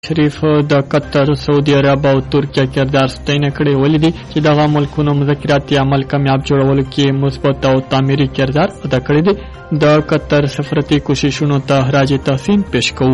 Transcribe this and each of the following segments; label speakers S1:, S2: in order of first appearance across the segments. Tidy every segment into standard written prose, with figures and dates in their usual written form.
S1: شریف د قطر، سعودي عرب او ترکیه کردار ستاینه کړې ولیدي چې دغه ملکونو مذاکراتي عمل کامیاب جوړولو کې مثبت او تعمیري کردار ادا کړی دی. د قطر سفارتي کوششونو ته خراج تحسین پیش کوو.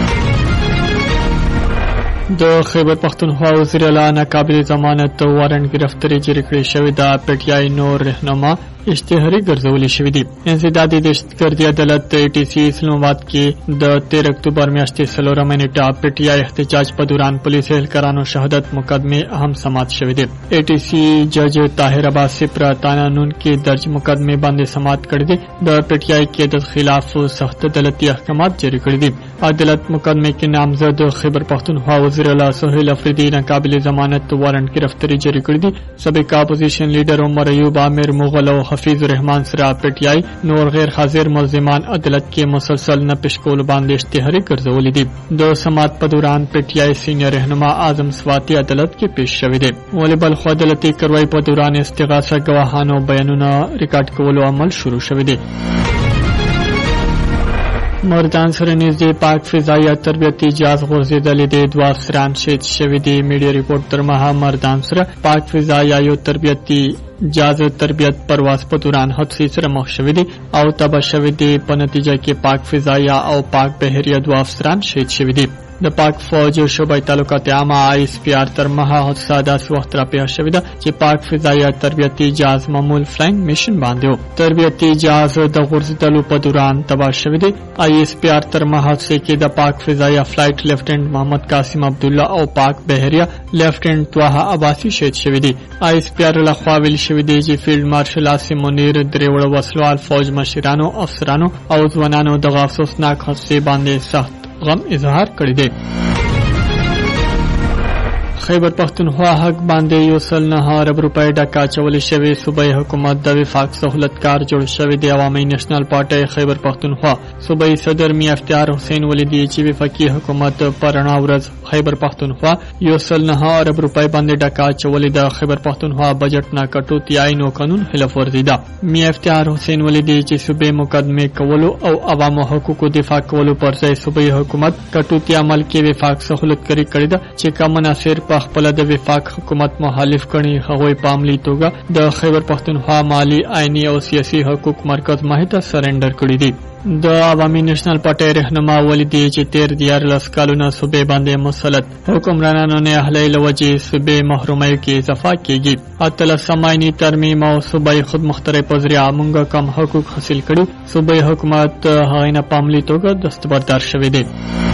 S1: د خیبر پختونخوا وزیر اعلی ناقابل ضمانت وارنټ گرفتاری جری کړی شوی د پی ټی آی نور رهنما اشتهاري ګرځولې شوې دي. انسدادي دهشتګردي عدالت ای ټي سی اسلام آباد کې د 13 اکتوبر میاشتې 4 نیټه پی ټی آی احتجاج په دوران پولیس اهلکارانو شهادت مقدمه اهم سماعت شوې دي. ای ټي سی جج طاهر عباس پر قانون کې درج مقدمه باندې سماعت کړې دي. د پی ټی آی کې د خلاف سخت عدالتي احکامات جاری کړي دي. عدالت مقدمه کې نامزد خیبر پختونخوا وزیر اعلی سہیل افریدی ناقابل ضمانت وارنټ گرفتاری جاری کړی دي. سابق اپوزیشن لیډر عمر ایوب عامر مغل او حفیظ الرحمن سره پی ټی آی نور غیر حاضر ملزمان عدالت کې مسلسل نه پیش کول باندې اشتهاري ګرځولې دي. د سماعت په دوران پی ټی آی سینیئر رهنما اعظم سواتی عدالت کې پیش شوی دی. ولی بلخو عدالتي کاروایی په دوران استغاثه گواهانو بیانونه ریکارډ کولو عمل شروع شوی دی. مردان سره نږدې پاک فضایي تربیتي جهاز غورځېدلی دی. 2 افسران شهید شوي دي. میډیا ریپورټ تر مهال مردان سره پاک فضایي تربیتي جهاز تربیت پرواز په دوران حادثې سره مخ شوي دي او تباه شوي دي. په نتیجه کې پاک فضایي او پاک بحریه 2 افسران شهید شوي دي. د پاک فوج شعبه تعلقات عامه آی اس پی آر تر مها حادثه داسې وخت را پیښ شوې ده چې پاک فضایي تربیتي جهاز معمول فلاینګ میشن باندې و. تربیتي جهاز د غورځېدلو په دوران تباه شوی دی. آی اس پی آر تر مها حادثه کې د پاک فضایي فلایټ لیفټننټ محمد قاسم عبد الله او پاک بحریه لیفټننټ طه عباسي شهید شوي دي. آی اس پی آر له خوا ویل شوی دی چې فیلډ مارشل عاصم منیر درې وړه وسلوال فوج مشرانو، افسرانو او ځوانانو د افسوسناک حادثې باندې سخت غم اظهار کړی دی. خیبر پختونخوا حق باندې 1.9 ارب روپۍ ډکه اچولې شوې. صوبایي حکومت د وفاق سہولتکار جوړ شوی دی. عوامي نېشنل پارټۍ خیبر پختونخوا صوبایي صدر میا افتیار حسین ولیدي چې وفاقي حکومت پر رڼا ورځ خیبر پختونخوا 1.9 ارب روپۍ باندې ډکه اچولې. د خیبر پختونخوا بجټ نه کټوتی آئین او قانون خلاف ورزي ده. میا افتیار حسین ولیدي چې صوبې مقدمه کولو او عوامو حقوقو دفاع کولو پر ځای صوبایي حکومت کټوتی عمل کې وفاق سہولتکاری کړې ده چې کوم مناصر په خپل د وفاق حکومت مخالف کړي. هغوی په عملي توګه د خیبر پختونخوا مالی، عیني او سیاسي حقوق مرکز ماهي ته سرندر کړي دي. د عوامي نېشنل پارټۍ رهنما ولیدي چې 13 کالونه صوبې باندې مسلط حکمرانانو نه اهلۍ له وجې صوبې محرومۍ کې اضافه کېږي. 18 آئیني ترمیم او صوبایي خودمختارۍ په ذریعه موږ کم حقوق حاصل کړي. صوبایي حکومت هغې نه په عملي توګه دستبردار شوی دی.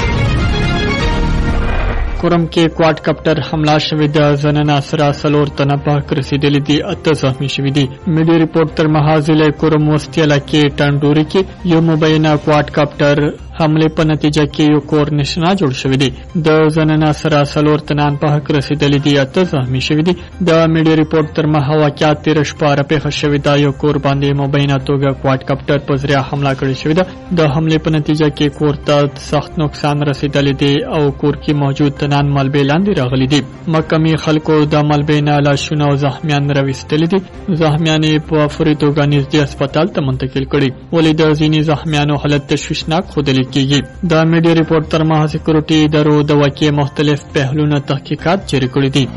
S1: کورم کې کواد کاپټر حمله شوې ده. زنانه سره 4 تنه په رسیدلې دي، 8 زخمي شوي دي. میډیا ریپورټ تر مهال ضلع کورم وسطي علاقې ټنډوري کې یو مبینه کواد کاپټر حمله په نتیجه کې یو کور نشنا جوړ شوی دی. د زنانه سره 4 تنان په حق رسیدلې دي، 8 زخمي شوي دي. د میډیا ریپورټ تر مهال واقعیت 13 شپه راپېښه شوې ده. یو کور باندې مبینه توګه کواد کاپټر په ذریعه حمله کړې شوې ده. د حمله په نتیجه کې کور ته سخت نقصان رسیدلی دی او کور کې موجود تنان ملبې لاندې راغلي دي. مقامي خلکو د ملبې نه لاشونه او زخمیان راویستلي دي. زخمیان په فوري توګه نږدې هسپتال ته منتقل کړي. ولې د ځینې زخمیانو حالت تشویشناک ښودل کېږي. د میډیا ریپورټ تر مهال سکیورټي ادارو د واقعې مختلف پهلوونه تحقیقات جاري کړي دي.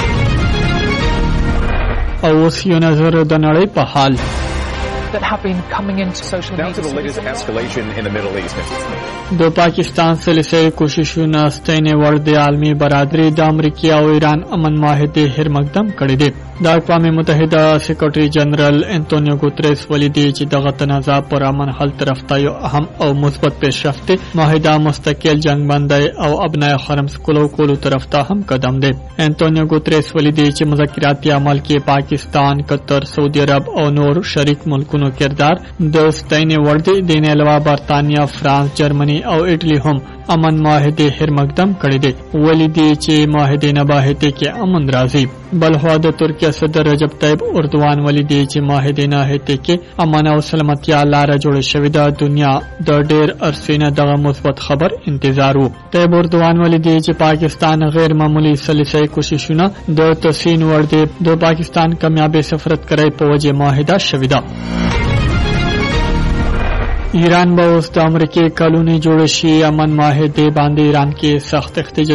S1: او اوس یو نظر د نړۍ په حال.
S2: That have been coming into social media.
S3: Now to the latest escalation in the Middle East.
S1: د پاکستان سلسله کوششونه ستاینې وړ د عالمي برادري د امریکا او ایران امن معاهده هر مقدم کړی دی. د اقوام متحده سکرټري جنرال انټونیو ګوتریس ولیدي چې دغه تنازع پر امن حل طرف ته یو اهم او مثبت پیشرفت دی. معاهده مستقل جنگ بندي او ابنای حرم کولو طرف ته هم قدم دی. انټونیو ګوتریس ولیدي چې مذاکراتي عمل کې پاکستان، قطر، سعودي عرب او نور شریک ملکونو کردار د ستاینې وړ دی. د نه علاوه برتانیا، فرانس، جرمني او ایټلی هم امن معاهده هر مقدم کړی دی. ولیدي چې معاهده نه باهته کې امن راځي. بلخوا د ترکیه صدر رجب طیب اردوان ولیدي چې معاهده نه هته کې امن او سلامتیا لاره جوړه شوې ده. دنیا د ډېر عرصې نه دغه مثبت خبر انتظار وو. طیب اردوان ولیدي چې پاکستان غیر معمولی سلسله کوششونه د تحسین وړ دي. د پاکستان کامیاب سفارت کرای په وجه معاهده شوې ده. ایران به اوس د امریکې کلونې جوړ شي امن معاهدې باندې ایران کې سخت احتجاج